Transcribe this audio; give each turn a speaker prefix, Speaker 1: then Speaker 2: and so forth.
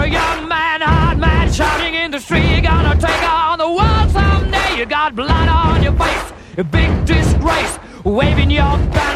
Speaker 1: a young man, hard man, shouting in the street. You're gonna take on the world someday. You got blood on your face, a big disgrace, waving your banner.